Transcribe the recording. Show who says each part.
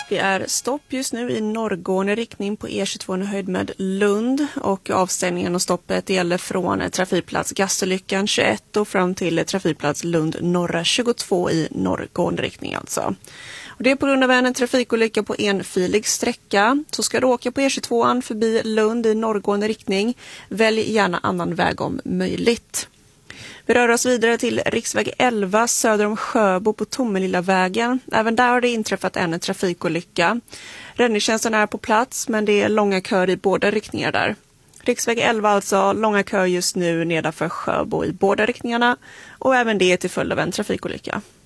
Speaker 1: Det är stopp just nu i norrgående riktning på E22 höjd med Lund och avstängningen och stoppet gäller från trafikplats Gastolyckan 21 och fram till trafikplats Lund norra 22 i norrgående riktning alltså. Och det är på grund av en trafikolycka på enfilig sträcka. Så ska du åka på E22 förbi Lund i norrgående riktning, välj gärna annan väg om möjligt. Vi rör oss vidare till riksväg 11 söder om Sjöbo på Tomelilla-vägen. Även där har det inträffat en trafikolycka. Räddningstjänsten är på plats men det är långa köer i båda riktningar där. Riksväg 11 alltså, långa köer just nu nedanför Sjöbo i båda riktningarna och även det till följd av en trafikolycka.